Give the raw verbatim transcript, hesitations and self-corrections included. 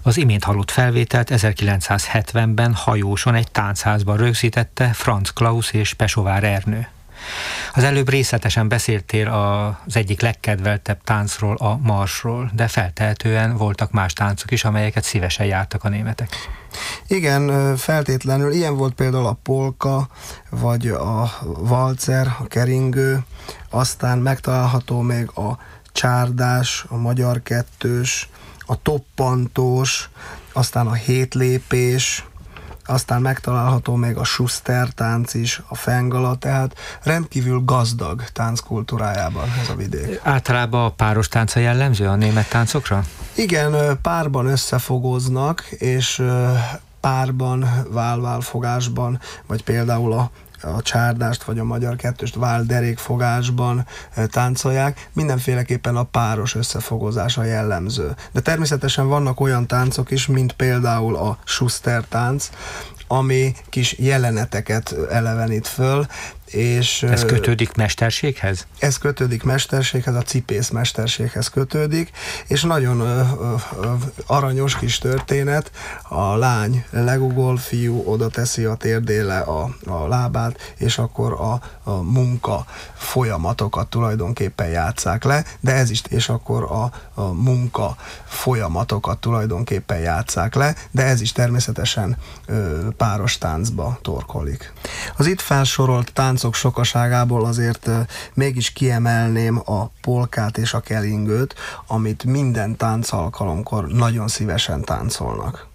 Az imént hallott felvételt ezerkilencszázhetvenben hajóson egy táncházban rögzítette Franz Klaus és Pesovár Ernő. Az előbb részletesen beszéltél az egyik legkedveltebb táncról, a marsról, de feltehetően voltak más táncok is, amelyeket szívesen jártak a németek. Igen, feltétlenül. Ilyen volt például a polka, vagy a valcer, a keringő, aztán megtalálható még a csárdás, a magyar kettős, a toppantós, aztán a hétlépés, aztán megtalálható még a Schuster tánc is, a fengala, tehát rendkívül gazdag tánckultúrájában ez a vidék. Általában a páros tánca jellemző a német táncokra? Igen, párban összefogóznak, és párban, váll-vállfogásban, vagy például a a csárdást, vagy a magyar kettőst váll-derékfogásban táncolják, mindenféleképpen a páros összefogózás a jellemző. De természetesen vannak olyan táncok is, mint például a Schuster tánc, ami kis jeleneteket elevenít föl, és ez kötődik mesterséghez? Ez kötődik mesterséghez, a cipész mesterséghez kötődik, és nagyon ö, ö, ö, aranyos kis történet, a lány legugol, fiú oda teszi a térdére a, a lábát, és akkor a, a munka folyamatokat tulajdonképpen játsszák le, de ez is, és akkor a, a munka folyamatokat tulajdonképpen játsszák le, de ez is természetesen ö, páros táncba torkollik. Az itt felsorolt táncok sokaságából azért uh, mégis kiemelném a polkát és a keringőt, amit minden táncalkalomkor nagyon szívesen táncolnak.